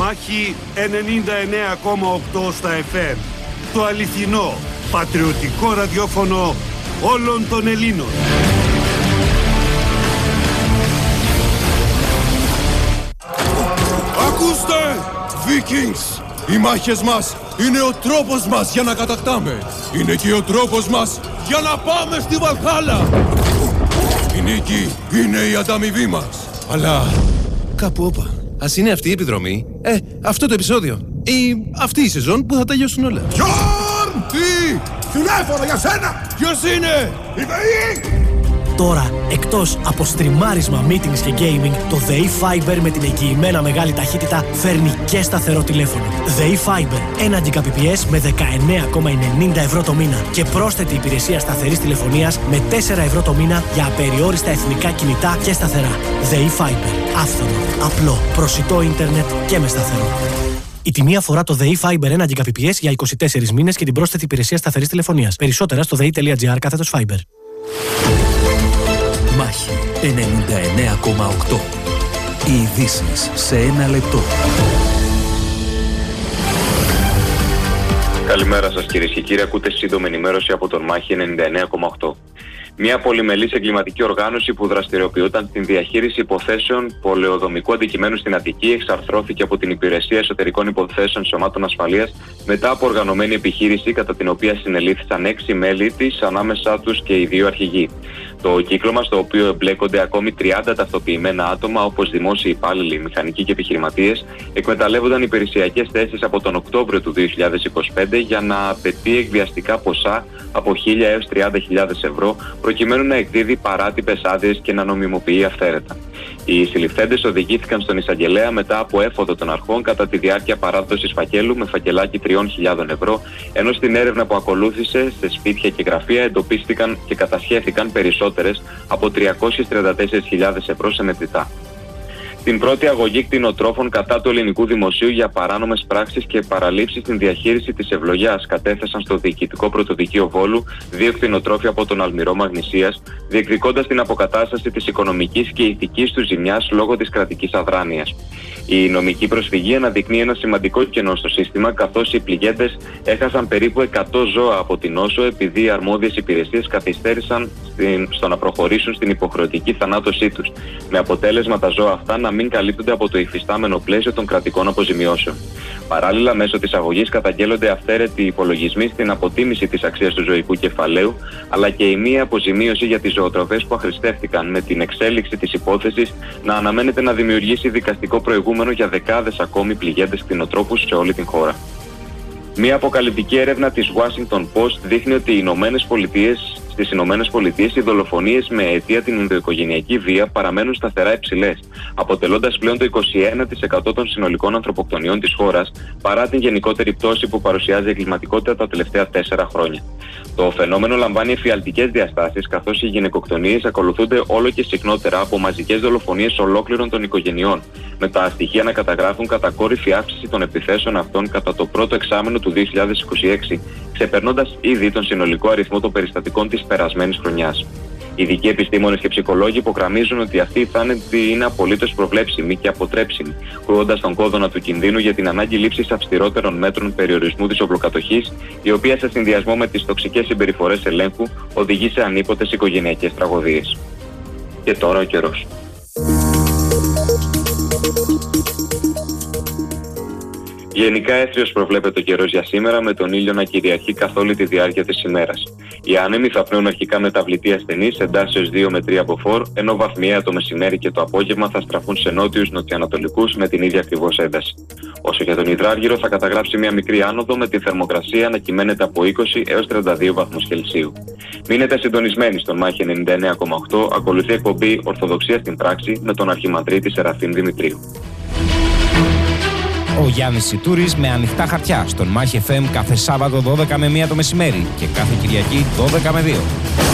Μάχη 99,8 στα FM. Το αληθινό, πατριωτικό ραδιόφωνο όλων των Ελλήνων. Ακούστε! Vikings! Οι μάχες μας είναι ο τρόπος μας για να κατακτάμε. Είναι και ο τρόπος μας για να πάμε στη Βαλχάλα. Η νίκη είναι η ανταμοιβή μας. Αλλά κάπου όπα. Ας είναι αυτή η επιδρομή, αυτό το επεισόδιο ή αυτή η σεζόν που θα τελειώσουν όλα. Γιόρν! Τι! Τηλέφωνο για σένα! Ποιος είναι? Η ΔΕΗ! Τώρα, εκτός από στριμάρισμα, meetings και gaming, το ΔΕΗ Fiber με την εγγυημένα μεγάλη ταχύτητα φέρνει και σταθερό τηλέφωνο. ΔΕΗ Fiber, 1 Gbps με 19,90 ευρώ το μήνα και πρόσθετη υπηρεσία σταθερής τηλεφωνίας με 4 ευρώ το μήνα για απεριόριστα εθνικά κινητά και σταθερά. ΔΕΗ Fiber, άφθονο, απλό, προσιτό ίντερνετ και με σταθερό. Η τιμή αφορά το ΔΕΗ Fiber 1 Gbps για 24 μήνες και την πρόσθετη υπηρεσία σταθερής τηλεφωνίας. Περισσότερα στο dei.gr/Fiber. Μάχη 99,8. Οι ειδήσεις σε 1 λεπτό. Καλημέρα σας κυρίες και κύριοι, ακούτε σύντομη ενημέρωση από τον Μάχη 99,8. Μια πολυμελής εγκληματική οργάνωση που δραστηριοποιούταν στην διαχείριση υποθέσεων πολεοδομικού αντικειμένου στην Αττική εξαρθρώθηκε από την Υπηρεσία Εσωτερικών Υποθέσεων Σωμάτων Ασφαλείας μετά από οργανωμένη επιχείρηση κατά την οποία συνελήφθησαν 6 μέλη της, ανάμεσά τους και οι 2 αρχηγοί. Το κύκλωμα, στο οποίο εμπλέκονται ακόμη 30 ταυτοποιημένα άτομα όπως δημόσιοι υπάλληλοι, μηχανικοί και επιχειρηματίες, εκμεταλλεύονταν υπηρεσιακές θέσεις από τον Οκτώβριο του 2025 για να απαιτεί εκβιαστικά ποσά από 1.000 έως 30.000 ευρώ, προκειμένου να εκδίδει παράτυπες άδειες και να νομιμοποιεί αυθαίρετα. Οι συλληφθέντες οδηγήθηκαν στον εισαγγελέα μετά από έφοδο των αρχών κατά τη διάρκεια παράδοσης φακέλου με φακελάκι 3.000 ευρώ, ενώ στην έρευνα που ακολούθησε σε σπίτια και γραφεία εντοπίστηκαν και κατασχέθηκαν περισσότερες από 334.000 ευρώ σε μετρητά. Την πρώτη αγωγή κτηνοτρόφων κατά του ελληνικού δημοσίου για παράνομες πράξεις και παραλήψεις στην διαχείριση της ευλογιάς κατέθεσαν στο Διοικητικό Πρωτοδικείο Βόλου 2 κτηνοτρόφοι από τον Αλμυρό Μαγνησίας, διεκδικώντας την αποκατάσταση της οικονομικής και ηθικής του ζημιάς λόγω της κρατικής αδράνειας. Η νομική προσφυγή αναδεικνύει ένα σημαντικό κενό στο σύστημα, καθώς οι πληγέντες έχασαν περίπου 100 ζώα από την νόσο επειδή οι αρμόδιες υπηρεσίες καθυστέρησαν στο να προχωρήσουν στην υποχρεωτική θανάτωσή τους, με αποτέλεσμα τα ζώα αυτά να μην καλύπτονται από το υφιστάμενο πλαίσιο των κρατικών αποζημιώσεων. Παράλληλα, μέσω της αγωγής καταγγέλλονται αυθαίρετοι υπολογισμοί στην αποτίμηση της αξίας του ζωικού κεφαλαίου, αλλά και η μία αποζημίωση για τις ζωοτροφές που αχρηστεύτηκαν, με την εξέλιξη της υπόθεσης να αναμένεται να δημιουργήσει δικαστικό προηγούμενο για δεκάδες ακόμη πληγέντες κτηνοτρόφους σε όλη την χώρα. Μία αποκαλυπτική έρευνα της Washington Post δείχνει ότι στις Ηνωμένες Πολιτείες οι δολοφονίες με αιτία την ενδοοικογενειακή βία παραμένουν σταθερά υψηλές, αποτελώντας πλέον το 21% των συνολικών ανθρωποκτονιών της χώρας, παρά την γενικότερη πτώση που παρουσιάζει η εγκληματικότητα τα τελευταία 4 χρόνια. Το φαινόμενο λαμβάνει εφιαλτικές διαστάσεις, καθώς οι γυναικοκτονίες ακολουθούνται όλο και συχνότερα από μαζικές δολοφονίες ολόκληρων των οικογενειών, με τα στοιχεία να καταγράφουν κατακόρυφη αύξηση των επιθέσεων αυτών κατά το πρώτο εξάμηνο του 2026, ξεπερνώντας ήδη τον συνολικό αριθμό των περιστατικών της περασμένης χρονιάς. Ειδικοί επιστήμονες και ψυχολόγοι υπογραμμίζουν ότι αυτή η θάνατη είναι απολύτως προβλέψιμη και αποτρέψιμη, κρούοντας τον κόδωνα του κινδύνου για την ανάγκη λήψης αυστηρότερων μέτρων περιορισμού της οπλοκατοχής, η οποία σε συνδυασμό με τις τοξικές συμπεριφορές ελέγχου οδηγεί σε ανίποτες οικογενειακές τραγωδίες. Και τώρα ο καιρός. Γενικά έθριος προβλέπεται ο καιρός για σήμερα, με τον ήλιο να κυριαρχεί καθ' όλη τη διάρκεια της ημέρας. Οι άνεμοι θα πνέουν αρχικά μεταβλητή ασθενής, εντάσσεως 2 με 3 μποφόρ, ενώ βαθμιαία το μεσημέρι και το απόγευμα θα στραφούν σε νότιους νοτιοανατολικούς με την ίδια ακριβώς ένταση. Όσο για τον υδράργυρο, θα καταγράψει μια μικρή άνοδο, με τη θερμοκρασία να κυμαίνεται από 20 έως 32 βαθμούς Κελσίου. Μείνετε συντονισμένοι στον Μάχη 99,8, ακολουθεί εκπομπή Ορθοδοξία στην πράξη με τον Αρχιμανδρίτη Σεραφείμ Δημητρίου. Ο Γιάννης Σιτούρης με ανοιχτά χαρτιά στον Μάχη FM κάθε Σάββατο 12 με 1 το μεσημέρι και κάθε Κυριακή 12 με 2.